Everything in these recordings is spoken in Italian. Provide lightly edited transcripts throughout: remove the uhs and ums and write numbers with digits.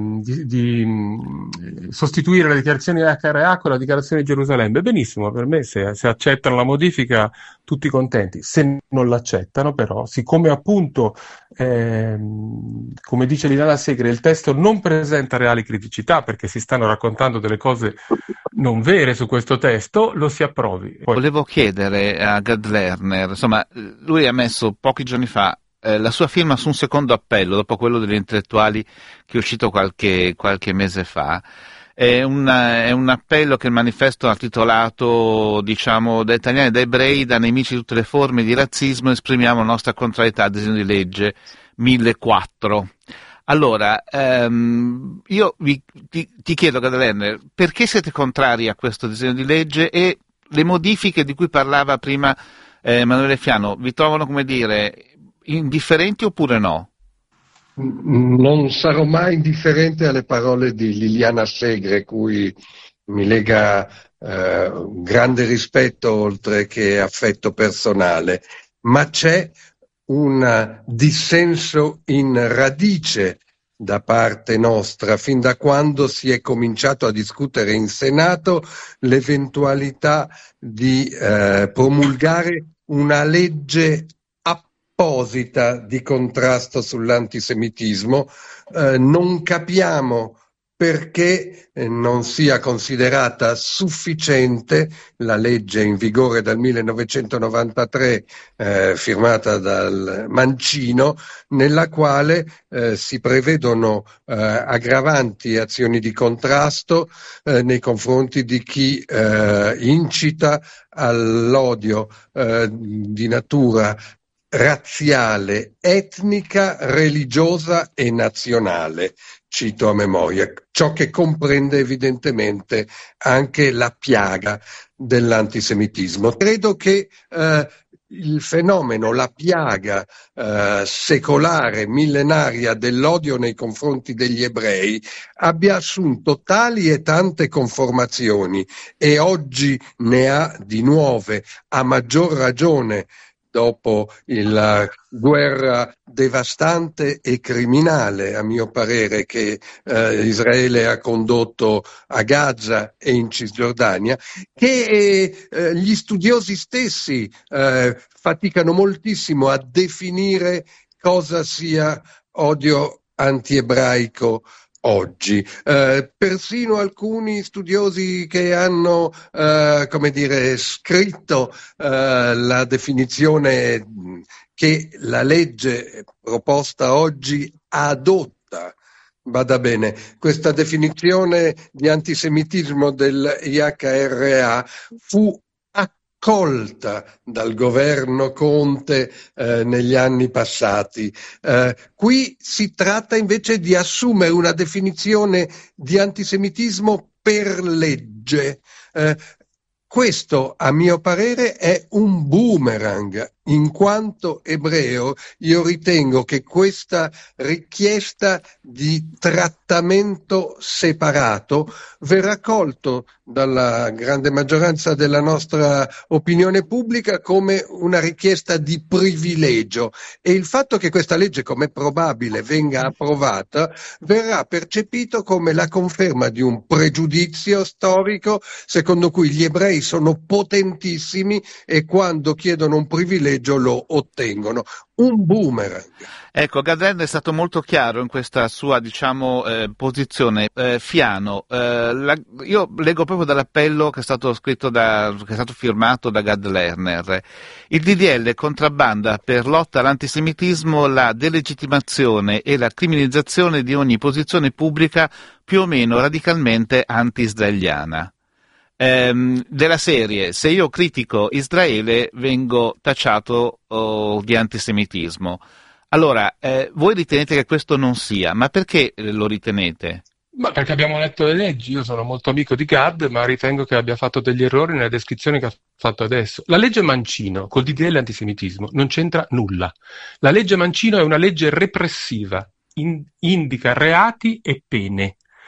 sostituire la dichiarazione di HRA con la dichiarazione di Gerusalemme. Benissimo, per me se accettano la modifica tutti contenti. Se non l'accettano però, siccome appunto come dice Liliana Segre, il testo non presenta reali criticità perché si stanno raccontando delle cose non vere su questo testo, lo si approvi. Poi... Volevo chiedere a Gad Lerner, insomma, lui ha messo pochi giorni fa la sua firma su un secondo appello, dopo quello degli intellettuali che è uscito qualche mese fa. È un appello che il manifesto ha titolato, diciamo, da italiani e da ebrei, da nemici di tutte le forme di razzismo, esprimiamo la nostra contrarietà al disegno di legge 1004. Allora, io ti chiedo, Gad Lerner, perché siete contrari a questo disegno di legge e le modifiche di cui parlava prima Emanuele Fiano, vi trovano, come dire, indifferenti oppure no? Non sarò mai indifferente alle parole di Liliana Segre, cui mi lega grande rispetto oltre che affetto personale, ma c'è un dissenso in radice da parte nostra, fin da quando si è cominciato a discutere in Senato l'eventualità di promulgare una legge apposita di contrasto sull'antisemitismo. Non capiamo perché non sia considerata sufficiente la legge in vigore dal 1993 firmata dal Mancino, nella quale si prevedono aggravanti azioni di contrasto nei confronti di chi incita all'odio di natura razziale, etnica, religiosa e nazionale, cito a memoria, ciò che comprende evidentemente anche la piaga dell'antisemitismo. Credo che il fenomeno, la piaga secolare, millenaria dell'odio nei confronti degli ebrei abbia assunto tali e tante conformazioni e oggi ne ha di nuove, a maggior ragione dopo la guerra devastante e criminale, a mio parere, che Israele ha condotto a Gaza e in Cisgiordania, che gli studiosi stessi faticano moltissimo a definire cosa sia odio antiebraico oggi. Persino alcuni studiosi che hanno scritto la definizione che la legge proposta oggi adotta. Bada bene, questa definizione di antisemitismo del IHRA fu accolta dal governo Conte negli anni passati. Qui si tratta invece di assumere una definizione di antisemitismo per legge. Questo, a mio parere, è un boomerang. In quanto ebreo, io ritengo che questa richiesta di trattamento separato verrà colto dalla grande maggioranza della nostra opinione pubblica come una richiesta di privilegio, e il fatto che questa legge, come è probabile, venga approvata verrà percepito come la conferma di un pregiudizio storico secondo cui gli ebrei sono potentissimi e quando chiedono un privilegio lo ottengono. Un boomerang. Ecco, Gadren è stato molto chiaro in questa sua, posizione. Fiano, io leggo proprio dall'appello che è stato firmato da Gad Lerner. Il DDL contrabbanda per lotta all'antisemitismo la delegittimazione e la criminalizzazione di ogni posizione pubblica più o meno radicalmente anti-israeliana. Della serie, se io critico Israele vengo tacciato di antisemitismo. Allora, voi ritenete che questo non sia, ma perché lo ritenete? Ma perché abbiamo letto le leggi. Io sono molto amico di Gad, ma ritengo che abbia fatto degli errori nella descrizione che ha fatto adesso. La legge Mancino col DDL antisemitismo non c'entra nulla. La legge Mancino è una legge repressiva, indica reati e pene.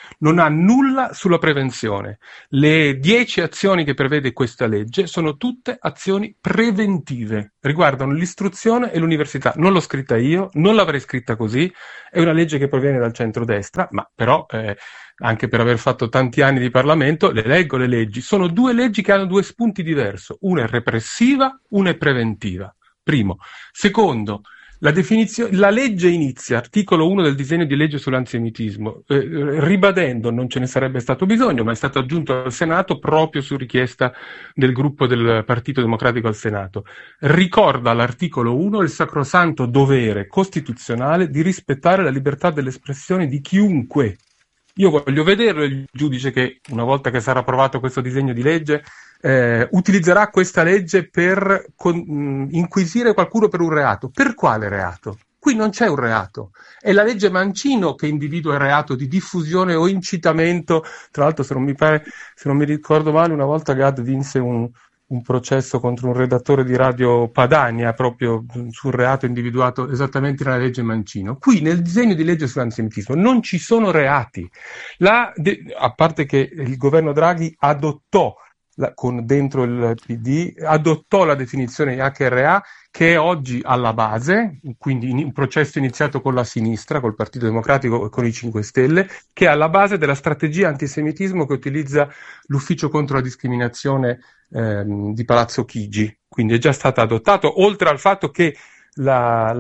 non ha nulla sulla prevenzione. Le 10 azioni che prevede questa legge sono tutte azioni preventive, riguardano l'istruzione e l'università. Non l'ho scritta io, non l'avrei scritta così, è una legge che proviene dal centrodestra, ma però anche per aver fatto tanti anni di Parlamento, le leggo le leggi. Sono due leggi che hanno due spunti diversi, una è repressiva, una è preventiva. Primo. Secondo, la legge inizia, articolo 1 del disegno di legge sull'antisemitismo, ribadendo, non ce ne sarebbe stato bisogno, ma è stato aggiunto al Senato proprio su richiesta del gruppo del Partito Democratico al Senato. Ricorda all'articolo 1 il sacrosanto dovere costituzionale di rispettare la libertà dell'espressione di chiunque. Io voglio vederlo il giudice che, una volta che sarà approvato questo disegno di legge, utilizzerà questa legge per inquisire qualcuno per un reato. Per quale reato? Qui non c'è un reato. È la legge Mancino che individua il reato di diffusione o incitamento. Tra l'altro, se non mi ricordo male, una volta Gad vinse un processo contro un redattore di Radio Padania proprio sul reato individuato esattamente nella legge Mancino. Qui nel disegno di legge sull'antisemitismo non ci sono reati. A parte che il governo Draghi adottò dentro il PD, adottò la definizione HRA che è oggi alla base, quindi un processo iniziato con la sinistra, col Partito Democratico e con i 5 Stelle, che è alla base della strategia antisemitismo che utilizza l'Ufficio contro la discriminazione di Palazzo Chigi. Quindi è già stato adottato, oltre al fatto che la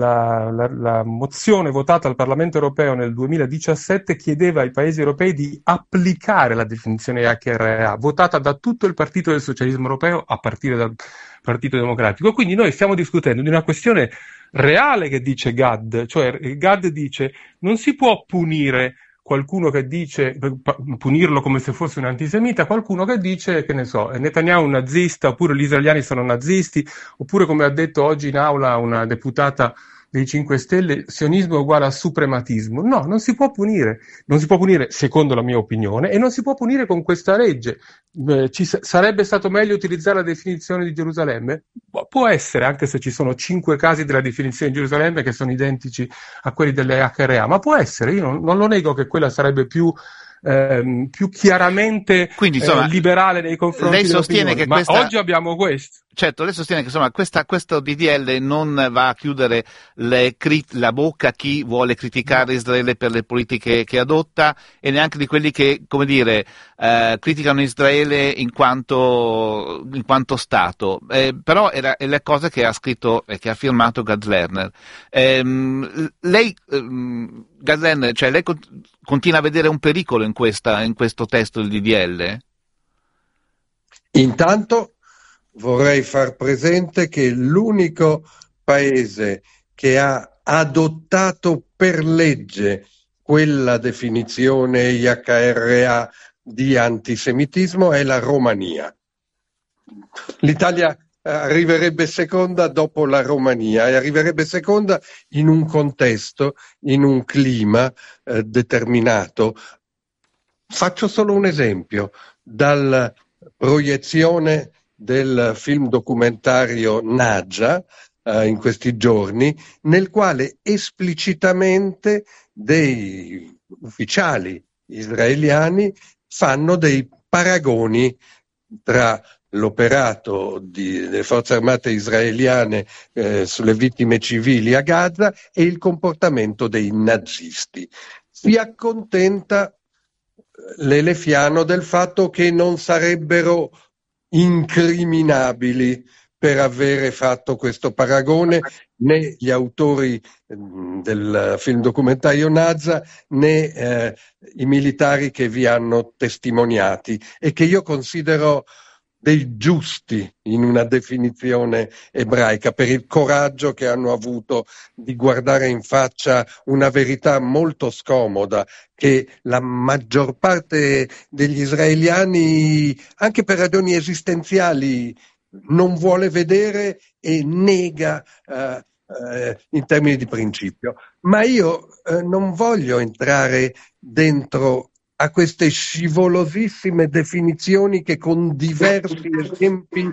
mozione votata al Parlamento europeo nel 2017 chiedeva ai paesi europei di applicare la definizione HRA, votata da tutto il partito del socialismo europeo a partire dal Partito Democratico. Quindi noi stiamo discutendo di una questione reale che dice Gad, cioè Gad dice non si può punire qualcuno che dice, punirlo come se fosse un antisemita, qualcuno che dice, che ne so, Netanyahu è un nazista, oppure gli israeliani sono nazisti, oppure come ha detto oggi in aula una deputata dei 5 Stelle, sionismo è uguale a suprematismo. No, non si può punire secondo la mia opinione e non si può punire con questa legge. Sarebbe stato meglio utilizzare la definizione di Gerusalemme? Può essere, anche se ci sono 5 casi della definizione di Gerusalemme che sono identici a quelli delle HRA, ma può essere, io non lo nego che quella sarebbe più chiaramente quindi, insomma, liberale nei confronti lei sostiene che ma oggi abbiamo questo. Certo, lei sostiene che insomma questo DDL non va a chiudere la bocca a chi vuole criticare Israele per le politiche che adotta e neanche di quelli che, come dire, criticano Israele in quanto Stato. Però è la cosa che ha scritto e che ha firmato Gad Lerner. Lei, Gad Lerner, cioè lei continua a vedere un pericolo in questo testo del DDL? Intanto vorrei far presente che l'unico paese che ha adottato per legge quella definizione IHRA di antisemitismo è la Romania. L'Italia arriverebbe seconda dopo la Romania e arriverebbe seconda in un contesto, in un clima determinato. Faccio solo un esempio, dalla proiezione del film documentario Nadja in questi giorni, nel quale esplicitamente dei ufficiali israeliani fanno dei paragoni tra l'operato delle forze armate israeliane sulle vittime civili a Gaza e il comportamento dei nazisti. Si accontenta l'elefiano del fatto che non sarebbero incriminabili per avere fatto questo paragone né gli autori del film documentario Nadja né i militari che vi hanno testimoniati e che io considero dei giusti in una definizione ebraica per il coraggio che hanno avuto di guardare in faccia una verità molto scomoda che la maggior parte degli israeliani, anche per ragioni esistenziali, non vuole vedere e nega in termini di principio. Ma io non voglio entrare dentro a queste scivolosissime definizioni che con diversi esempi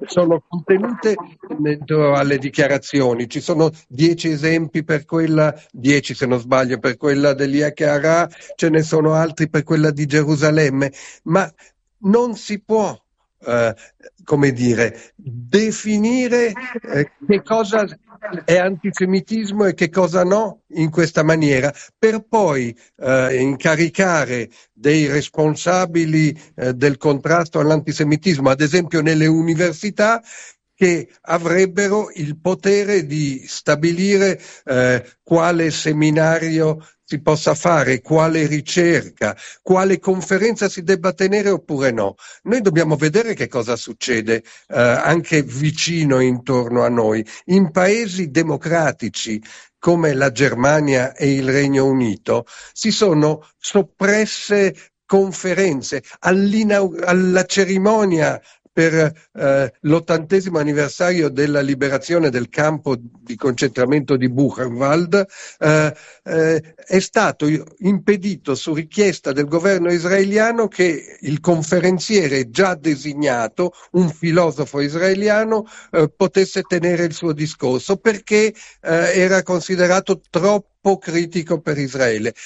sono contenute dentro alle dichiarazioni. Ci sono 10 esempi per quella, 10 se non sbaglio, per quella degli Echara, ce ne sono altri per quella di Gerusalemme, ma non si può come dire, definire che cosa è antisemitismo e che cosa no in questa maniera, per poi incaricare dei responsabili del contrasto all'antisemitismo, ad esempio nelle università, che avrebbero il potere di stabilire quale seminario si possa fare, quale ricerca, quale conferenza si debba tenere oppure no. Noi dobbiamo vedere che cosa succede anche vicino intorno a noi. In paesi democratici come la Germania e il Regno Unito si sono soppresse conferenze. Alla cerimonia per l'80° anniversario della liberazione del campo di concentramento di Buchenwald, è stato impedito su richiesta del governo israeliano che il conferenziere già designato, un filosofo israeliano, potesse tenere il suo discorso perché era considerato troppo critico per Israele.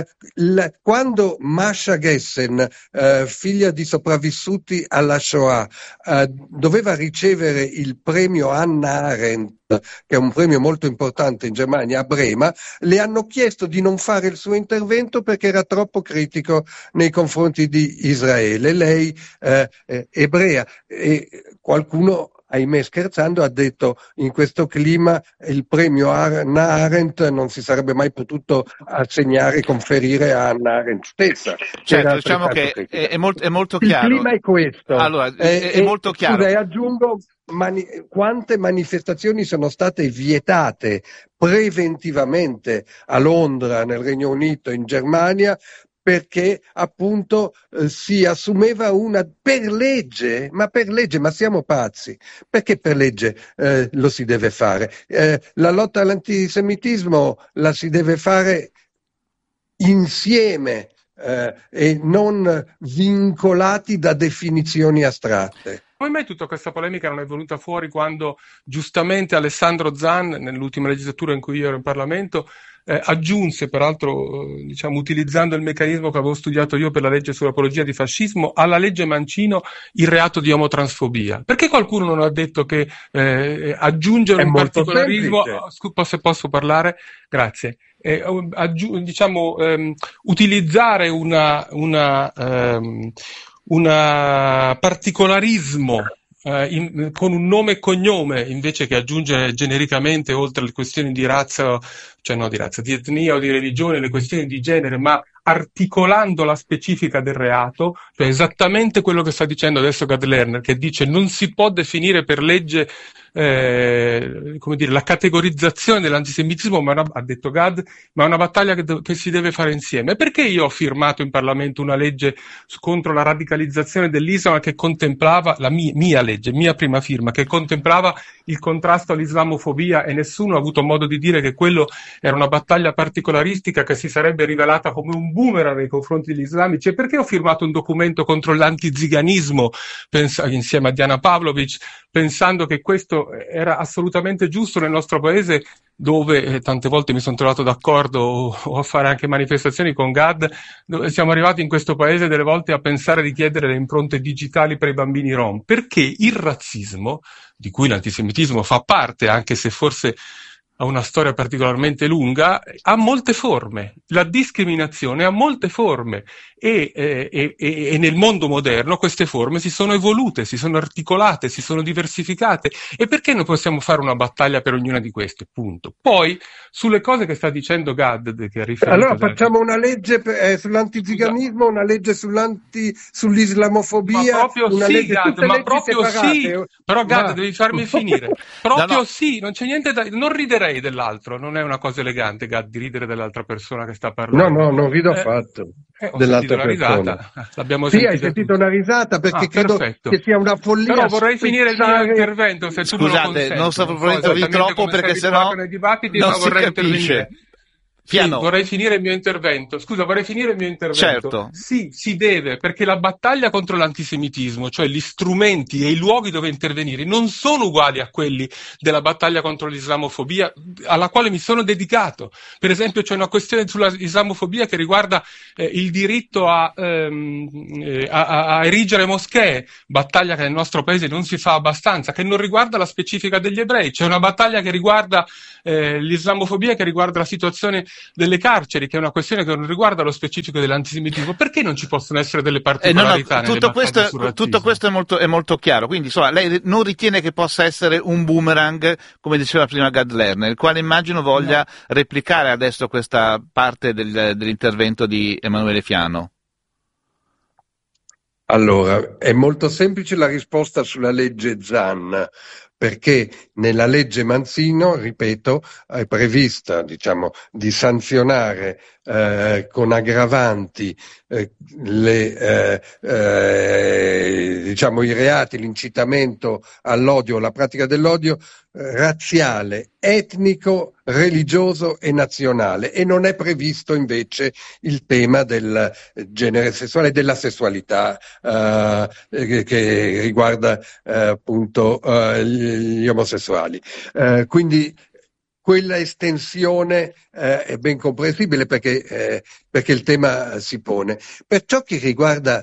Quando Masha Gessen, figlia di sopravvissuti alla Shoah, doveva ricevere il premio Hannah Arendt, che è un premio molto importante in Germania, a Brema, le hanno chiesto di non fare il suo intervento perché era troppo critico nei confronti di Israele. Lei ebrea, e qualcuno, ahimè scherzando, ha detto in questo clima il premio Hannah Arendt non si sarebbe mai potuto assegnare, conferire a Hannah Arendt stessa. Certo, diciamo che è molto chiaro. Il clima è questo. Allora, è molto chiaro. Scusa, e aggiungo quante manifestazioni sono state vietate preventivamente a Londra, nel Regno Unito, in Germania, perché appunto si assumeva per legge, ma siamo pazzi, perché per legge lo si deve fare? La lotta all'antisemitismo la si deve fare insieme e non vincolati da definizioni astratte. Come mai tutta questa polemica non è venuta fuori quando giustamente Alessandro Zan, nell'ultima legislatura in cui io ero in Parlamento, aggiunse, peraltro diciamo utilizzando il meccanismo che avevo studiato io per la legge sull'apologia di fascismo, alla legge Mancino il reato di omotransfobia? Perché qualcuno non ha detto che aggiungere un particolarismo, se posso parlare? Grazie. Utilizzare un particolarismo con un nome e cognome invece che aggiungere genericamente, oltre alle questioni di razza, di etnia o di religione, le questioni di genere, ma articolando la specifica del reato, cioè esattamente quello che sta dicendo adesso Gad Lerner, che dice non si può definire per legge la categorizzazione dell'antisemitismo, ha detto Gad, ma è una battaglia che si deve fare insieme. Perché io ho firmato in Parlamento una legge contro la radicalizzazione dell'Islam che contemplava, la mia legge, mia prima firma, che contemplava il contrasto all'islamofobia, e nessuno ha avuto modo di dire che quello era una battaglia particolaristica che si sarebbe rivelata come un boomerang nei confronti degli islamici? E perché ho firmato un documento contro l'antiziganismo insieme a Diana Pavlovic, pensando che questo era assolutamente giusto nel nostro paese, dove tante volte mi sono trovato d'accordo o a fare anche manifestazioni con Gad, dove siamo arrivati in questo paese delle volte a pensare di chiedere le impronte digitali per i bambini rom, perché il razzismo, di cui l'antisemitismo fa parte, anche se forse ha una storia particolarmente lunga, ha molte forme. La discriminazione ha molte forme e nel mondo moderno queste forme si sono evolute, si sono articolate, si sono diversificate. E perché non possiamo fare una battaglia per ognuna di queste? Punto. Poi, sulle cose che sta dicendo Gad, che ha riferito... Allora facciamo una legge sull'antiziganismo, una legge sull'islamofobia, ma proprio una sì, legge, Gad, ma proprio separate. Sì. Però Gad, devi farmi finire. Proprio sì, non c'è niente da... Non riderei dell'altro, non è una cosa elegante, Gad, di ridere dell'altra persona che sta parlando. No, non rido affatto. Ho sentito una risata. L'abbiamo sì, hai sentito una risata perché credo che sia una follia. Però vorrei finire il mio intervento, se tu me lo consenti. Non sto proponendo troppo perché sennò non si capisce. Sì, Fiano, vorrei finire il mio intervento. Scusa, vorrei finire il mio intervento. certo. Sì, si deve, perché la battaglia contro l'antisemitismo, cioè gli strumenti e i luoghi dove intervenire, non sono uguali a quelli della battaglia contro l'islamofobia, alla quale mi sono dedicato. Per esempio, c'è una questione sulla islamofobia che riguarda il diritto a erigere moschee, battaglia che nel nostro paese non si fa abbastanza, che non riguarda la specifica degli ebrei. C'è una battaglia che riguarda l'islamofobia, che riguarda la situazione delle carceri, che è una questione che non riguarda lo specifico dell'antisemitismo. Perché non ci possono essere delle No, no, particolarità nelle battaglie sul tutto razzismo? questo è molto chiaro. Quindi, insomma, lei non ritiene che possa essere un boomerang, come diceva prima Gad Lerner, il quale immagino voglia No. replicare adesso questa parte dell'intervento di Emanuele Fiano. Allora, è molto semplice la risposta sulla legge Zan, perché nella legge Manzino, ripeto, è prevista, diciamo, di sanzionare con aggravanti diciamo, i reati, l'incitamento all'odio, la pratica dell'odio razziale, etnico, religioso e nazionale, e non è previsto invece il tema del genere sessuale e della sessualità che riguarda appunto gli omosessuali. Quindi quella estensione è ben comprensibile perché il tema si pone. Per ciò che riguarda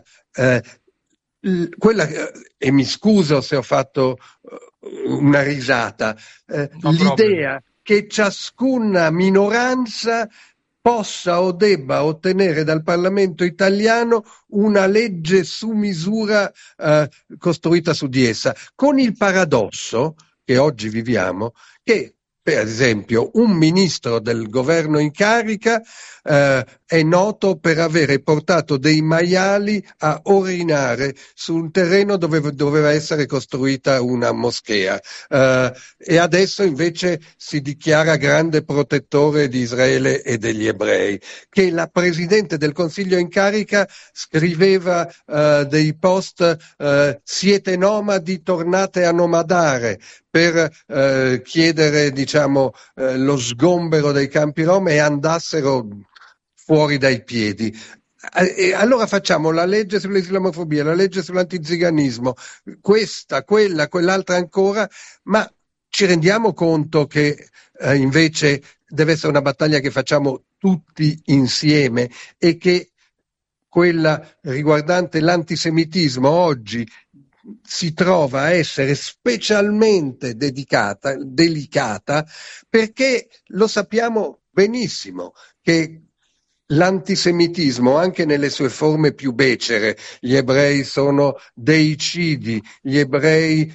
quella, e mi scuso se ho fatto una risata, No problem. l'idea che ciascuna minoranza possa o debba ottenere dal Parlamento italiano una legge su misura costruita su di essa, con il paradosso che oggi viviamo, che per esempio un ministro del governo in carica è noto per avere portato dei maiali a orinare su un terreno dove doveva essere costruita una moschea e adesso invece si dichiara grande protettore di Israele e degli ebrei. Che la Presidente del Consiglio in carica scriveva dei post siete nomadi, tornate a nomadare, per chiedere, diciamo, lo sgombero dei campi rom e andassero fuori dai piedi. E allora facciamo la legge sull'islamofobia, la legge sull'antiziganismo, questa, quella, quell'altra ancora, ma ci rendiamo conto che invece deve essere una battaglia che facciamo tutti insieme e che quella riguardante l'antisemitismo oggi si trova a essere specialmente delicata, perché lo sappiamo benissimo che l'antisemitismo, anche nelle sue forme più becere, gli ebrei sono deicidi, gli ebrei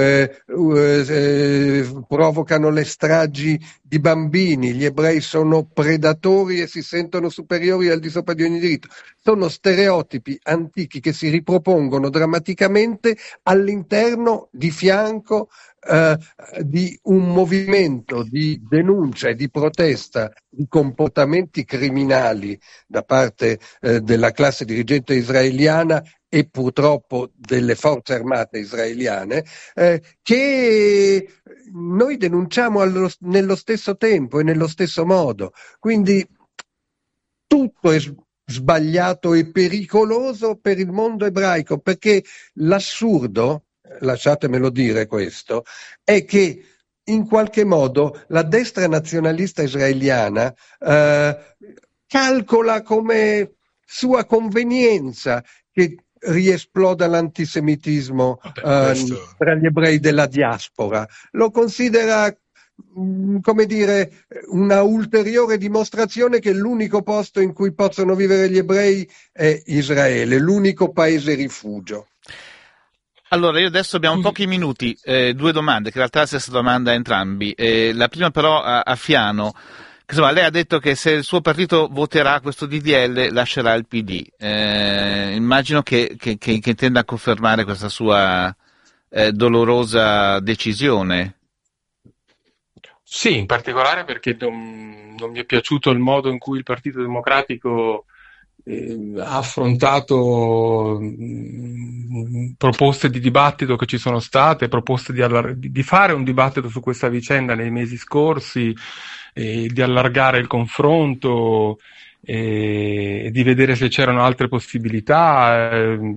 provocano le stragi di bambini, gli ebrei sono predatori e si sentono superiori al di sopra di ogni diritto. Sono stereotipi antichi che si ripropongono drammaticamente all'interno, di fianco, di un movimento di denuncia e di protesta di comportamenti criminali da parte della classe dirigente israeliana e purtroppo delle forze armate israeliane, che noi denunciamo nello stesso tempo e nello stesso modo. Quindi tutto è sbagliato e pericoloso per il mondo ebraico, perché l'assurdo, lasciatemelo dire questo, è che in qualche modo la destra nazionalista israeliana calcola come sua convenienza che riesploda l'antisemitismo Vabbè, questo... tra gli ebrei della diaspora. Lo considera come dire, una ulteriore dimostrazione che l'unico posto in cui possono vivere gli ebrei è Israele, l'unico paese rifugio. Allora, io adesso abbiamo Scusi, pochi minuti, due domande, che in realtà è la stessa domanda a entrambi. La prima però a Fiano, che, insomma, lei ha detto che se il suo partito voterà questo DDL lascerà il PD. Immagino che intenda confermare questa sua dolorosa decisione. sì, in particolare perché non mi è piaciuto il modo in cui il Partito Democratico ha affrontato proposte di dibattito che ci sono state, proposte di fare un dibattito su questa vicenda nei mesi scorsi, di allargare il confronto, e di vedere se c'erano altre possibilità.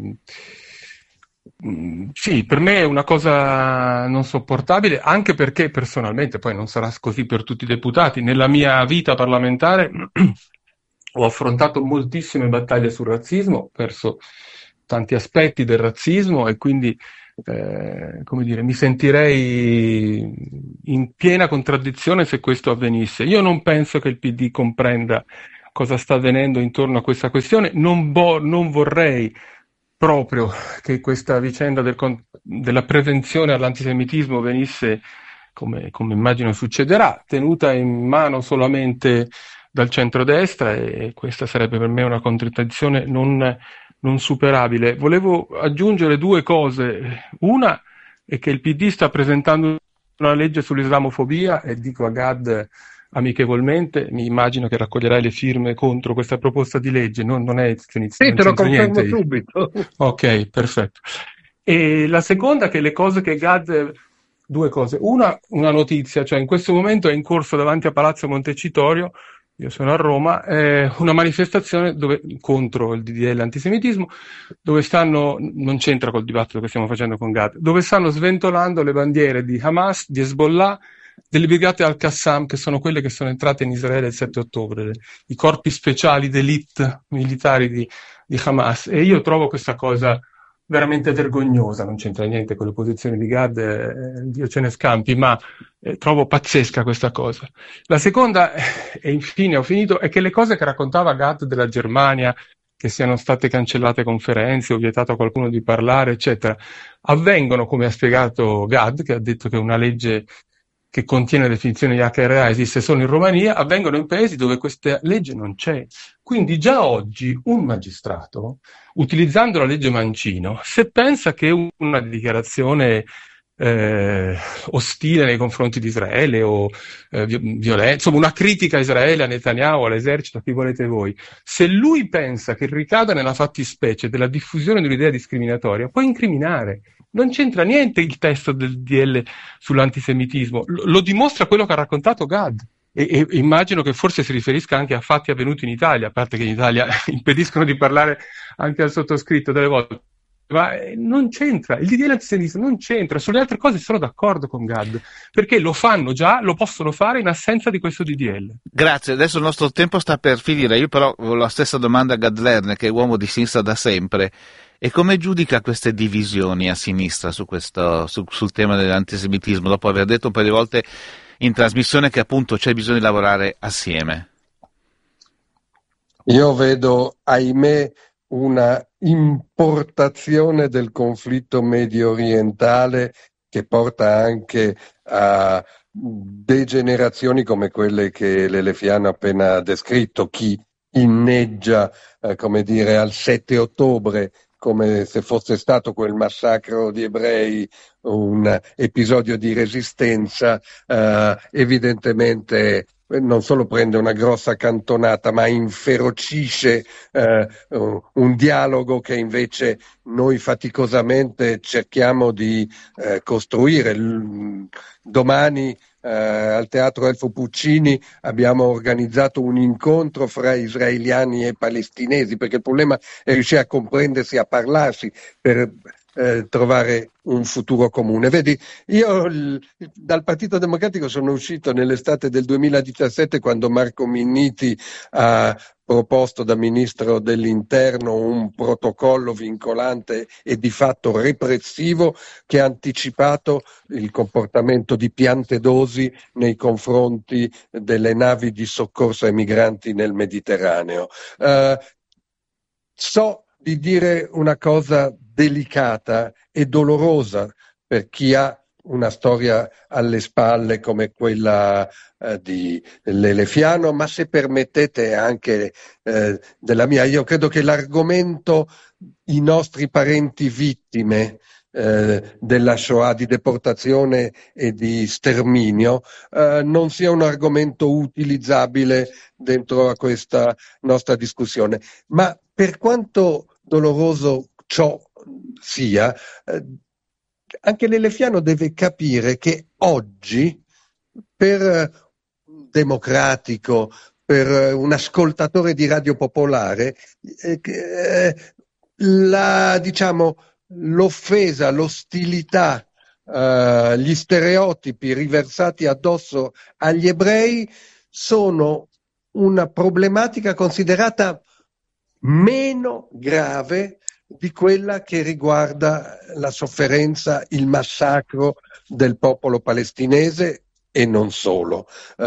Sì, per me è una cosa non sopportabile, anche perché personalmente, poi non sarà così per tutti i deputati, nella mia vita parlamentare ho affrontato moltissime battaglie sul razzismo, ho perso tanti aspetti del razzismo e quindi come dire, mi sentirei in piena contraddizione se questo avvenisse. Io non penso che il PD comprenda cosa sta avvenendo intorno a questa questione, non vorrei proprio che questa vicenda della prevenzione all'antisemitismo venisse, come immagino succederà, tenuta in mano solamente dal centrodestra, e questa sarebbe per me una contraddizione non superabile. Volevo aggiungere due cose. Una è che il PD sta presentando una legge sull'islamofobia e dico a Gad amichevolmente, mi immagino che raccoglierai le firme contro questa proposta di legge, non è Sì, te lo confermo subito. Ok, perfetto. E la seconda, che le cose che Gad... Due cose. Una notizia, cioè in questo momento è in corso davanti a Palazzo Montecitorio, io sono a Roma, una manifestazione contro il DDL antisemitismo, dove non c'entra col dibattito che stiamo facendo con Gad, dove stanno sventolando le bandiere di Hamas, di Hezbollah, delle brigate Al-Qassam, che sono quelle che sono entrate in Israele il 7 ottobre, i corpi speciali d'élite militari di Hamas. E io trovo questa cosa veramente vergognosa, non c'entra niente con le posizioni di Gad, Dio ce ne scampi, ma trovo pazzesca questa cosa. La seconda, e infine ho finito, è che le cose che raccontava Gad della Germania, che siano state cancellate conferenze o vietato a qualcuno di parlare, eccetera, avvengono, come ha spiegato Gad, che ha detto che una legge che contiene la definizione di HRA esiste solo in Romania, avvengono in paesi dove questa legge non c'è. Quindi già oggi un magistrato, utilizzando la legge Mancino, se pensa che una dichiarazione ostile nei confronti di Israele o violenta, insomma una critica a Israele, a Netanyahu, all'esercito, a chi volete voi, se lui pensa che ricada nella fattispecie della diffusione di un'idea discriminatoria, può incriminare. Non c'entra niente il testo del DL sull'antisemitismo, lo dimostra quello che ha raccontato Gad. E immagino che forse si riferisca anche a fatti avvenuti in Italia, a parte che in Italia impediscono di parlare anche al sottoscritto delle volte. Ma non c'entra, il DDL antisemitismo non c'entra, sulle altre cose sono d'accordo con Gad, perché lo fanno già, lo possono fare in assenza di questo DDL. Grazie, adesso il nostro tempo sta per finire, io però ho la stessa domanda a Gad Lerner, che è uomo di sinistra da sempre, e come giudica queste divisioni a sinistra sul tema dell'antisemitismo, dopo aver detto un paio di volte in trasmissione che appunto c'è bisogno di lavorare assieme? Io vedo, ahimè, una importazione del conflitto medio orientale che porta anche a degenerazioni come quelle che l'Elefiano ha appena descritto, chi inneggia, come dire, al 7 ottobre come se fosse stato quel massacro di ebrei un episodio di resistenza, evidentemente non solo prende una grossa cantonata, ma inferocisce un dialogo che invece noi faticosamente cerchiamo di costruire. Domani al Teatro Elfo Puccini abbiamo organizzato un incontro fra israeliani e palestinesi, perché il problema è riuscire a comprendersi, a parlarsi per trovare un futuro comune. Vedi, io dal Partito Democratico sono uscito nell'estate del 2017 quando Marco Minniti ha proposto da ministro dell'Interno un protocollo vincolante e di fatto repressivo che ha anticipato il comportamento di Piantedosi nei confronti delle navi di soccorso ai migranti nel Mediterraneo. So di dire una cosa delicata e dolorosa per chi ha una storia alle spalle come quella di l'Elefiano, ma se permettete anche della mia. Io credo che l'argomento i nostri parenti vittime della Shoah, di deportazione e di sterminio, non sia un argomento utilizzabile dentro a questa nostra discussione. Ma per quanto doloroso ciò sia, anche l'elefiano deve capire che oggi per un democratico, per un ascoltatore di Radio Popolare, l'offesa, l'ostilità, gli stereotipi riversati addosso agli ebrei sono una problematica considerata meno grave di quella che riguarda la sofferenza, il massacro del popolo palestinese e non solo.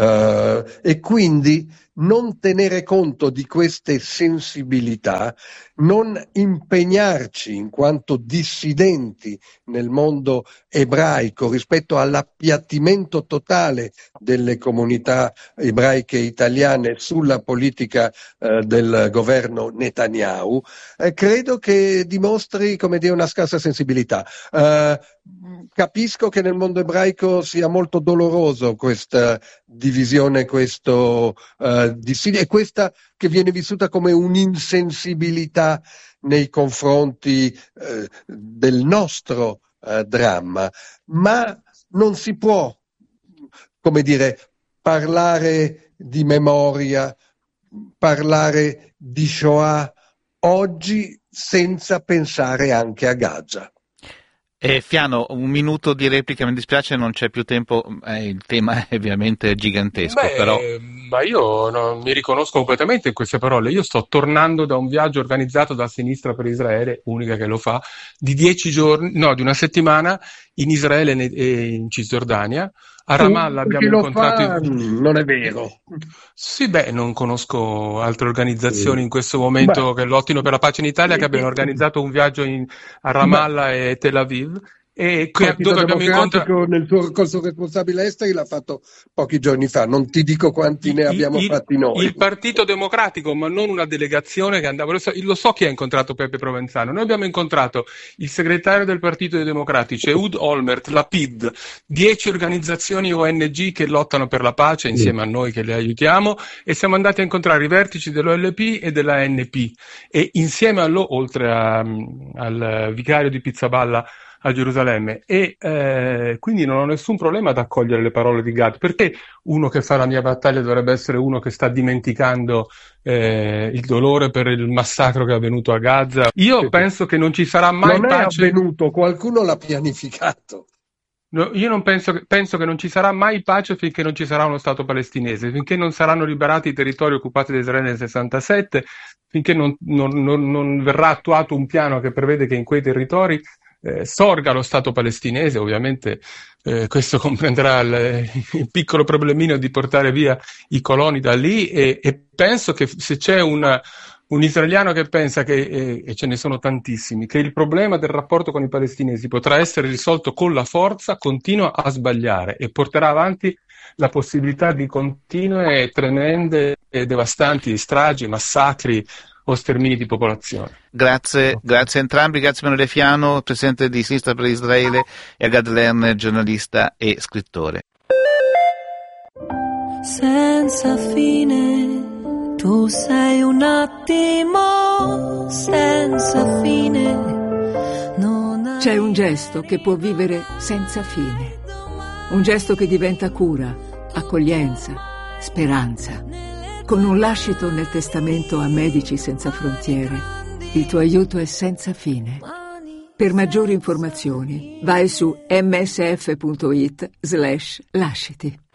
E quindi non tenere conto di queste sensibilità, non impegnarci in quanto dissidenti nel mondo ebraico rispetto all'appiattimento totale delle comunità ebraiche italiane sulla politica del governo Netanyahu, credo che dimostri, come dire, una scarsa sensibilità. Capisco che nel mondo ebraico sia molto doloroso questa divisione, questo dissidio, e questa che viene vissuta come un'insensibilità nei confronti del nostro dramma, ma non si può, come dire, parlare di memoria, parlare di Shoah oggi senza pensare anche a Gaza. Fiano, un minuto di replica, mi dispiace, non c'è più tempo, il tema è ovviamente gigantesco. Però... Ma io mi riconosco completamente in queste parole. Io sto tornando da un viaggio organizzato da Sinistra per Israele, unica che lo fa, di 10 giorni, no, di una settimana in Israele e in Cisgiordania. A Ramallah abbiamo incontrato... Non è vero. Sì, non conosco altre organizzazioni in questo momento che lottino per la pace in Italia che abbiano organizzato un viaggio a Ramallah e Tel Aviv. E dove abbiamo incontrato nel suo responsabile esteri l'ha fatto pochi giorni fa, non ti dico quanti ne abbiamo fatti noi. Il Partito Democratico, ma non una delegazione che andava. Lo so chi ha incontrato Pepe Provenzano. Noi abbiamo incontrato il segretario del Partito dei Democratici, Ehud Olmert, la PID, 10 organizzazioni ONG che lottano per la pace insieme a noi che le aiutiamo, e siamo andati a incontrare i vertici dell'OLP e della ANP, e insieme a loro, oltre al vicario di Pizzaballa a Gerusalemme, e quindi non ho nessun problema ad accogliere le parole di Gad. Perché uno che fa la mia battaglia dovrebbe essere uno che sta dimenticando il dolore per il massacro che è avvenuto a Gaza? Io penso che non ci sarà mai pace. Non è avvenuto, qualcuno l'ha pianificato. No, io non penso che non ci sarà mai pace finché non ci sarà uno Stato palestinese, finché non saranno liberati i territori occupati da Israele nel 67, finché non verrà attuato un piano che prevede che in quei territori sorga lo Stato palestinese. Ovviamente questo comprenderà il piccolo problemino di portare via i coloni da lì, e penso che se c'è un israeliano che pensa che, e ce ne sono tantissimi, che il problema del rapporto con i palestinesi potrà essere risolto con la forza, continua a sbagliare e porterà avanti la possibilità di continue, tremende e devastanti stragi, massacri o stermini di popolazione. Grazie a entrambi, grazie Emanuele Fiano, presidente di Sinistra per Israele, e a Gad Lerner, giornalista e scrittore. Senza fine, tu sei un attimo senza fine. C'è un gesto che può vivere senza fine, un gesto che diventa cura, accoglienza, speranza. Con un lascito nel testamento a Medici Senza Frontiere, il tuo aiuto è senza fine. Per maggiori informazioni vai su msf.it/lasciti.